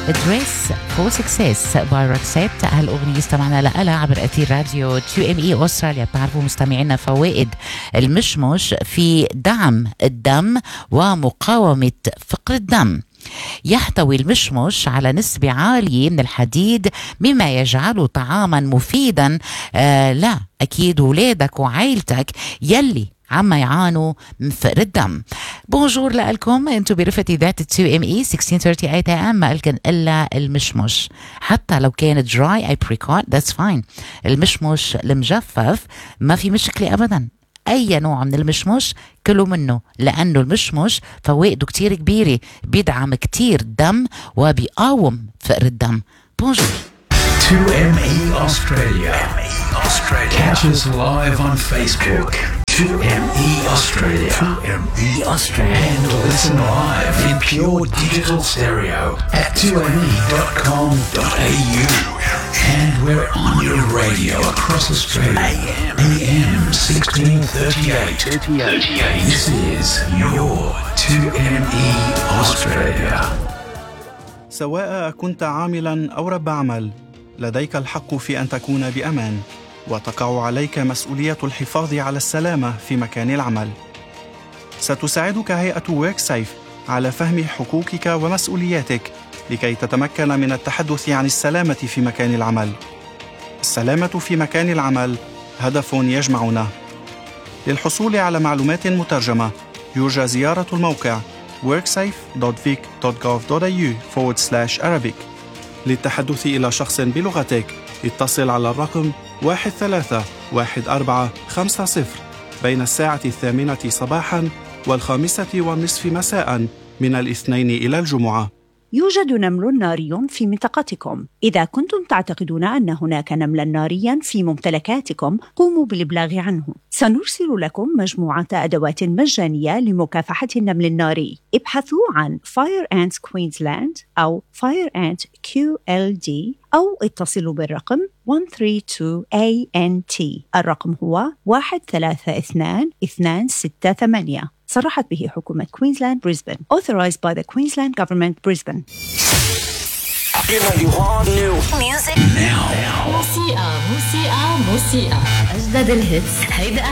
Dress for Success by Roxette. هالأغنية استمعنا لها عبر أثير راديو 2ME أستراليا. بتعرفوا مستمعينا فوائد المشمش في دعم الدم ومقاومة فقر الدم. يحتوي المشمش على نسبة عالية من الحديد مما يجعله طعاما مفيدا لا أكيد ولادك وعائلتك يلي عم يعانوا من فقر الدم. بونجور لكم، انتو برفقة ذات 2ME 1638 AM. ما قلكن إلا المشمش حتى لو كان dry apricot that's fine. المشمش المجفف ما في مشكلة أبدا، أي نوع من المشمش كله منه، لأنه المشمش فوائده كتير كبيرة، بيدعم كتير الدم وبيقاوم فقر الدم. بونجور. 2ME Australia. Catch us live on Facebook. 2ME Australia. 2ME Australia. And listen live in pure digital stereo at 2me.com.au. And we're on your radio across Australia. AM 1638. This is your 2ME Australia. سواء كنت عاملاً أو رب عمل، لديك الحق في أن تكون بأمان، وتقع عليك مسؤولية الحفاظ على السلامة في مكان العمل. ستساعدك هيئة WorkSafe على فهم حقوقك ومسؤولياتك لكي تتمكن من التحدث عن السلامة في مكان العمل. السلامة في مكان العمل هدف يجمعنا. للحصول على معلومات مترجمة يرجى زيارة الموقع worksafe.vic.gov.au/Arabic. للتحدث إلى شخص بلغتك اتصل على الرقم 131450 بين الساعة 8 صباحاً و5:30 مساءً من الاثنين إلى الجمعة. يوجد نمل ناري في منطقتكم. إذا كنتم تعتقدون أن هناك نملا ناريا في ممتلكاتكم، قوموا بالإبلاغ عنه. سنرسل لكم مجموعة أدوات مجانية لمكافحة النمل الناري. ابحثوا عن Fire Ants Queensland أو Fire Ant QLD أو اتصلوا بالرقم 132ANT. الرقم هو 132268. صرحت به حكومة كوينزلاند بريسبن. Authorized by the Queensland Government Brisbane. You know you all new music now. موسيقى أجدد الهيتس. هيدا